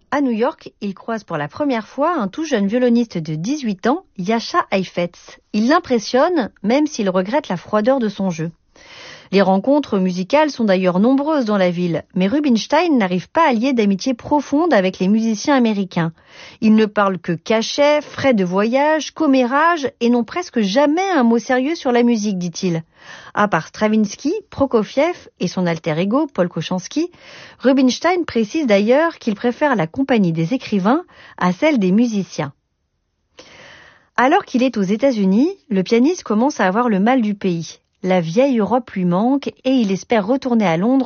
À New York, il croise pour la première fois un tout jeune violoniste de 18 ans, Jascha Heifetz. Il l'impressionne, même s'il regrette la froideur de son jeu. Les rencontres musicales sont d'ailleurs nombreuses dans la ville, mais Rubinstein n'arrive pas à lier d'amitié profonde avec les musiciens américains. Ils ne parlent que cachets, frais de voyage, commérages et n'ont presque jamais un mot sérieux sur la musique, dit-il. À part Stravinsky, Prokofiev et son alter ego, Paul Koscianski, Rubinstein précise d'ailleurs qu'il préfère la compagnie des écrivains à celle des musiciens. Alors qu'il est aux États-Unis, le pianiste commence à avoir le mal du pays. La vieille Europe lui manque et il espère retourner à Londres